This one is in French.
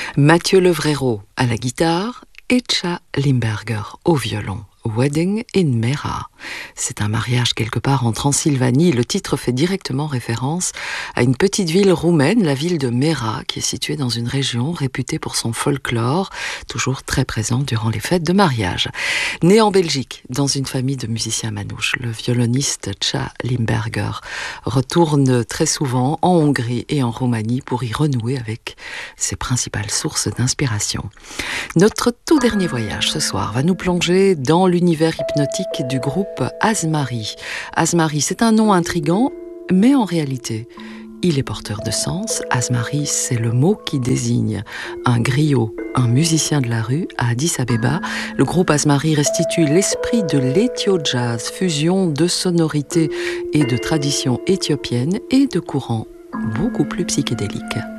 Mathieu Levréreau à la guitare et Tcha Limberger au violon. Wedding in Mera. C'est un mariage quelque part en Transylvanie. Le titre fait directement référence à une petite ville roumaine, la ville de Mera, qui est située dans une région réputée pour son folklore, toujours très présent durant les fêtes de mariage. Né en Belgique, dans une famille de musiciens manouches, le violoniste Tcha Limberger retourne très souvent en Hongrie et en Roumanie pour y renouer avec ses principales sources d'inspiration. Notre tout dernier voyage ce soir va nous plonger dans l'univers hypnotique du groupe Azmari. Azmari, c'est un nom intrigant, mais en réalité, il est porteur de sens. Azmari, c'est le mot qui désigne un griot, un musicien de la rue à Addis Abeba. Le groupe Azmari restitue l'esprit de l'éthio-jazz, fusion de sonorités et de traditions éthiopiennes et de courants beaucoup plus psychédéliques.